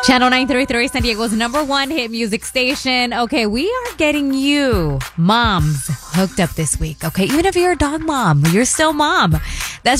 Channel 933, San Diego's #1 hit music station. Okay, we are getting you moms hooked up this week. Okay, even if you're a dog mom, you're still mom. That's